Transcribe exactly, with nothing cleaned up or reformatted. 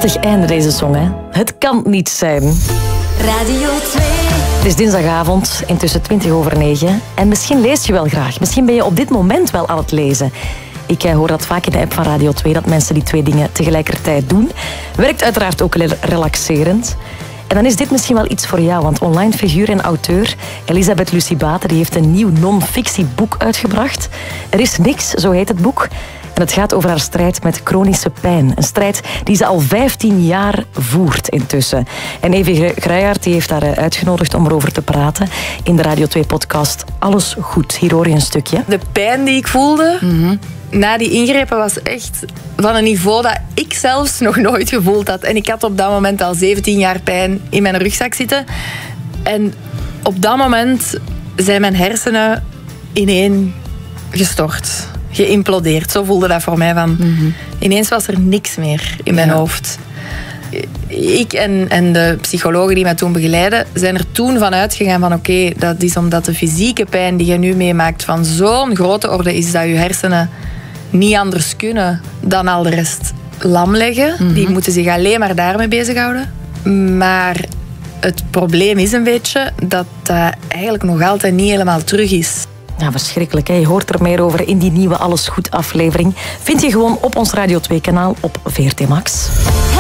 prachtig einde deze song, hè? Het kan niet zijn. Radio twee. Het is dinsdagavond, intussen twintig over negen. En misschien lees je wel graag. Misschien ben je op dit moment wel aan het lezen. Ik hoor dat vaak in de app van Radio twee, dat mensen die twee dingen tegelijkertijd doen. Werkt uiteraard ook relaxerend. En dan is dit misschien wel iets voor jou, want online figuur en auteur Elisabeth Lucie Baten die heeft een nieuw non-fictieboek uitgebracht. Er is niks, zo heet het boek. En het gaat over haar strijd met chronische pijn. Een strijd die ze al vijftien jaar voert intussen. En Evie Gruijaert die heeft haar uitgenodigd om erover te praten in de Radio twee-podcast Alles Goed. Hier hoor je een stukje. De pijn die ik voelde mm-hmm. na die ingrepen was echt van een niveau dat ik zelfs nog nooit gevoeld had. En ik had op dat moment al zeventien jaar pijn in mijn rugzak zitten. En op dat moment zijn mijn hersenen ineen gestort. Geïmplodeerd. Zo voelde dat voor mij. Van, mm-hmm. Ineens was er niks meer in mijn ja. hoofd. Ik en, en de psychologen die mij toen begeleiden zijn er toen van uitgegaan van oké, okay, dat is omdat de fysieke pijn die je nu meemaakt van zo'n grote orde is dat je hersenen niet anders kunnen dan al de rest lam leggen. Mm-hmm. Die moeten zich alleen maar daarmee bezighouden. Maar het probleem is een beetje dat dat eigenlijk nog altijd niet helemaal terug is. Ja, verschrikkelijk. Hè? Je hoort er meer over in die nieuwe Alles Goed aflevering. Vind je gewoon op ons Radio twee kanaal op V R T Max.